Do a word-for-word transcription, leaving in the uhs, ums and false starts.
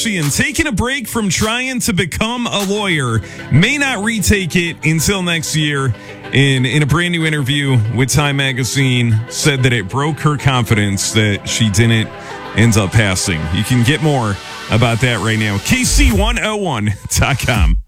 Kardashian taking a break from trying to become a lawyer. May not retake it until next year. In, in a brand new interview with Time Magazine, said that it broke her confidence that she didn't end up passing. You can get more about that right now. K C one oh one dot com.